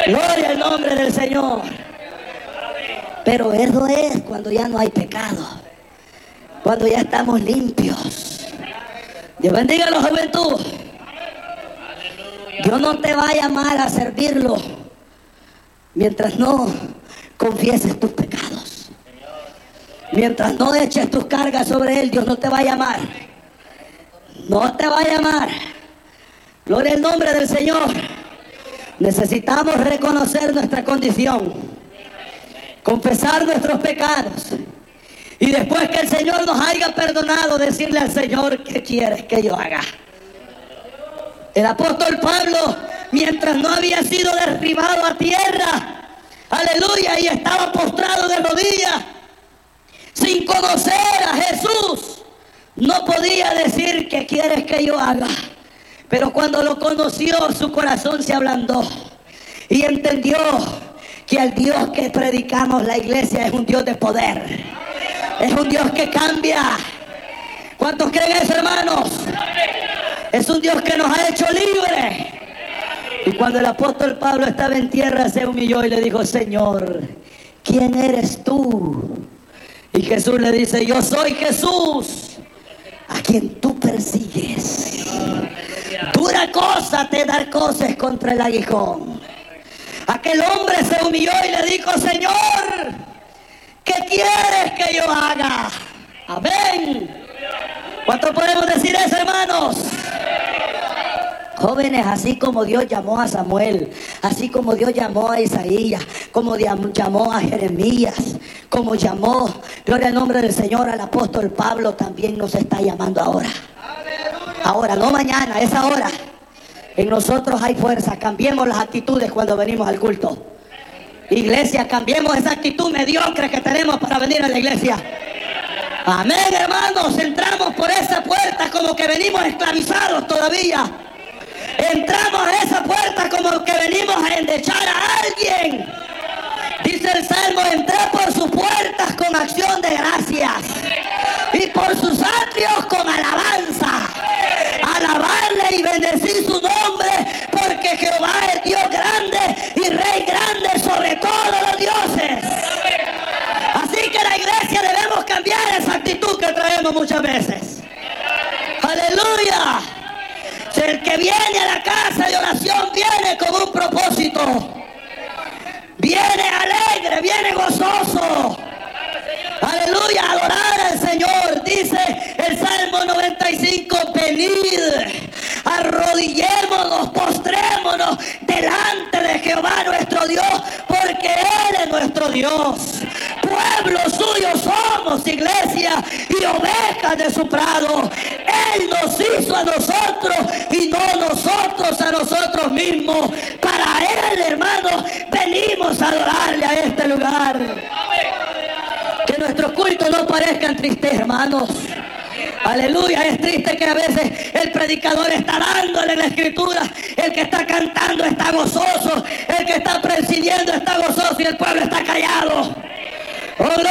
Gloria al nombre del Señor. Pero eso es cuando ya no hay pecado, cuando ya estamos limpios. Dios bendiga a la juventud. Dios no te va a llamar a servirlo mientras no confieses tus pecados. Mientras no eches tus cargas sobre Él, Dios no te va a llamar. No te va a llamar. Gloria al nombre del Señor. Necesitamos reconocer nuestra condición, confesar nuestros pecados, y después que el Señor nos haya perdonado, decirle al Señor: ¿qué quieres que yo haga? El apóstol Pablo, mientras no había sido derribado a tierra, aleluya, y estaba postrado de rodillas, sin conocer a Jesús, no podía decir: ¿qué quieres que yo haga? Pero cuando lo conoció, su corazón se ablandó y entendió que el Dios que predicamos la iglesia es un Dios de poder, es un Dios que cambia. ¿Cuántos creen eso, hermanos? Es un Dios que nos ha hecho libres. Y cuando el apóstol Pablo estaba en tierra, se humilló y le dijo: Señor, ¿quién eres tú? Y Jesús le dice: yo soy Jesús, a quien tú persigues. Dura cosa te dar cosas contra el aguijón. Aquel hombre se humilló y le dijo: Señor, ¿qué quieres que yo haga? Amén. ¿Cuánto podemos decir eso, hermanos? Jóvenes, así como Dios llamó a Samuel, así como Dios llamó a Isaías, como llamó a Jeremías, como llamó, gloria al nombre del Señor, al apóstol Pablo, también nos está llamando ahora. Ahora, no mañana, es ahora. En nosotros hay fuerza. Cambiemos las actitudes cuando venimos al culto. Iglesia, cambiemos esa actitud mediocre que tenemos para venir a la iglesia. Amén, hermanos. Entramos por esa puerta como que venimos esclavizados todavía. Entramos a esa puerta como que venimos a endechar a alguien. Dice el Salmo: entré por sus puertas con acción de gracias y por sus atrios con alabanza. Alabarle y bendecir su nombre, porque Jehová es Dios grande y Rey grande sobre todos los dioses. Así que la iglesia debemos cambiar esa actitud que traemos muchas veces. Aleluya. Si el que viene a la casa de oración viene con un propósito, viene alegre, viene gozoso, aleluya, a adorar al Señor. Dice el Salmo 95: venid, arrodillémonos, postrémonos delante de Jehová nuestro Dios, porque Él es nuestro Dios. Pueblo suyo somos, iglesia, y ovejas de su prado. Él nos hizo a nosotros y no nosotros a nosotros mismos. Para Él, hermanos, venimos a adorarle a este lugar. Que nuestros cultos no parezcan tristes, hermanos. Aleluya. Es triste que a veces el predicador está dándole la escritura, el que está cantando está gozoso, el que está presidiendo está gozoso y el pueblo está callado. Oh,